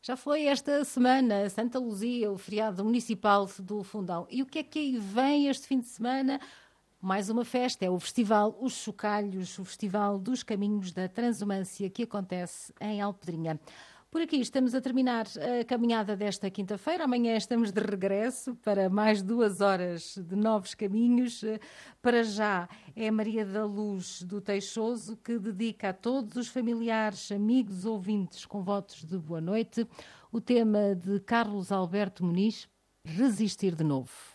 Já foi esta semana, Santa Luzia, o feriado municipal do Fundão. E o que é que aí vem este fim de semana? Mais uma festa, é o Festival Os Chocalhos, o Festival dos Caminhos da Transumância, que acontece em Alpedrinha. Por aqui estamos a terminar a caminhada desta quinta-feira. Amanhã estamos de regresso para mais 2 horas de novos caminhos. Para já é Maria da Luz do Teixoso que dedica a todos os familiares, amigos, ouvintes com votos de boa noite o tema de Carlos Alberto Muniz, Resistir de Novo.